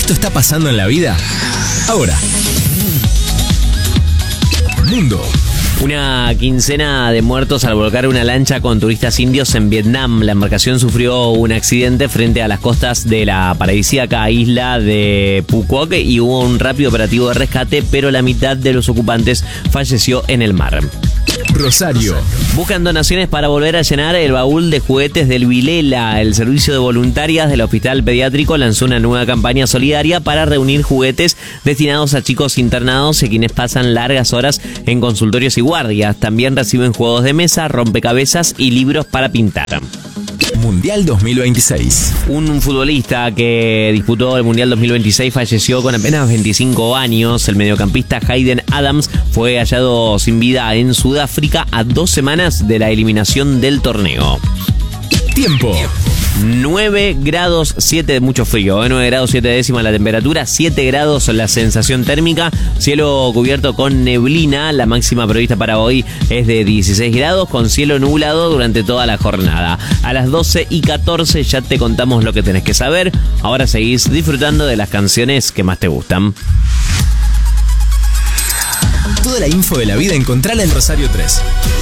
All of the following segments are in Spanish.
Esto está pasando en la vida ahora. Mundo. Una quincena de muertos al volcar una lancha con turistas indios en Vietnam. La embarcación sufrió un accidente frente a las costas de la paradisíaca isla de Phu Quoc y hubo un rápido operativo de rescate, pero la mitad de los ocupantes falleció en el mar. Rosario. Buscan donaciones para volver a llenar el baúl de juguetes del Vilela. El servicio de voluntarias del Hospital Pediátrico lanzó una nueva campaña solidaria para reunir juguetes destinados a chicos internados y quienes pasan largas horas en consultorios y guardias. También reciben juegos de mesa, rompecabezas y libros para pintar. Mundial 2026. Un futbolista que disputó el Mundial 2026 falleció con apenas 25 años. El mediocampista Hayden Adams fue hallado sin vida en Sudáfrica a 2 semanas de la eliminación del torneo. Tiempo. 9 grados 7, mucho frío, 9 grados 7 décimas la temperatura, 7 grados la sensación térmica, cielo cubierto con neblina. La máxima prevista para hoy es de 16 grados con cielo nublado durante toda la jornada. A las 12:14 ya te contamos lo que tenés que saber. Ahora seguís disfrutando de las canciones que más te gustan. Toda la info de la vida encontrala en Rosario 3.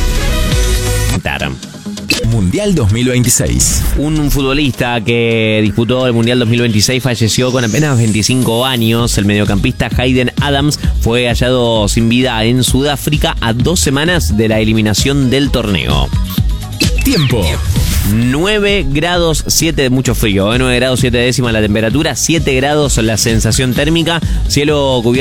Mundial 2026. Un futbolista que disputó el Mundial 2026 falleció con apenas 25 años. El mediocampista Hayden Adams fue hallado sin vida en Sudáfrica a 2 semanas de la eliminación del torneo. Tiempo. 9 grados 7, mucho frío, 9 grados 7 décimas la temperatura, 7 grados la sensación térmica, cielo cubierto